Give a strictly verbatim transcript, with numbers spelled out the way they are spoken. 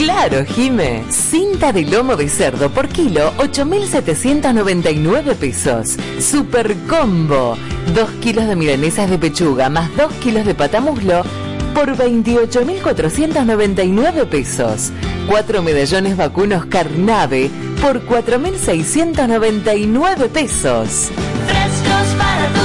Claro, Jime. Cinta de lomo de cerdo por kilo, ocho mil setecientos noventa y nueve pesos. Super combo. dos kilos de milanesas de pechuga más dos kilos de patamuslo por veintiocho mil cuatrocientos noventa y nueve pesos. cuatro medallones vacunos Carnave por cuatro mil seiscientos noventa y nueve pesos. Frescos, baratos